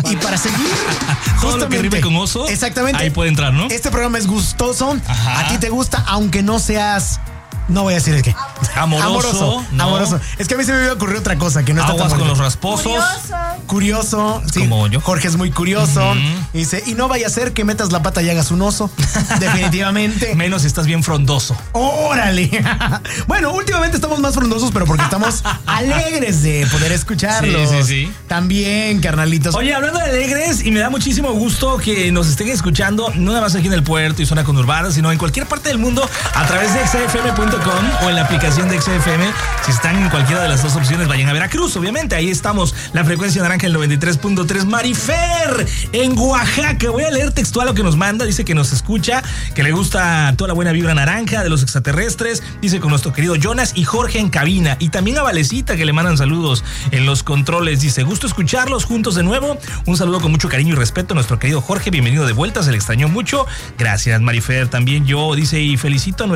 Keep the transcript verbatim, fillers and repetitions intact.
Y para seguir, todo lo que rime con oso, exactamente, ahí puede entrar, ¿no? Este programa es gustoso. Ajá. A ti te gusta, aunque no seas... No voy a decir el qué. Amoroso. Amoroso. No. Amoroso. Es que a mí se me iba a ocurrir otra cosa que no está Aguas tan con bonita. los rasposos. Curioso. Curioso. Sí. Como yo. Jorge es muy curioso. Uh-huh. Y dice, y no vaya a ser que metas la pata y hagas un oso. Definitivamente. Menos si estás bien frondoso. ¡Órale! Bueno, últimamente estamos más frondosos, pero porque estamos alegres de poder escucharlos. Sí, sí, sí. También, carnalitos. Oye, hablando de alegres, y me da muchísimo gusto que nos estén escuchando, no nada más aquí en el puerto y zona conurbada, sino en cualquier parte del mundo a través de X F M punto com o en la aplicación de X F M. Si están en cualquiera de las dos opciones, vayan a Veracruz, obviamente. Ahí estamos, la frecuencia naranja, el noventa y tres punto tres. Marifer, en Oaxaca. Voy a leer textual lo que nos manda. Dice que nos escucha, que le gusta toda la buena vibra naranja de los extraterrestres. Dice con nuestro querido Jonas y Jorge en cabina. Y también a Valecita, que le mandan saludos en los controles. Dice, gusto escucharlos juntos de nuevo. Un saludo con mucho cariño y respeto a nuestro querido Jorge. Bienvenido de vuelta, se le extrañó mucho. Gracias, Marifer. También yo, dice, y felicito a nuestro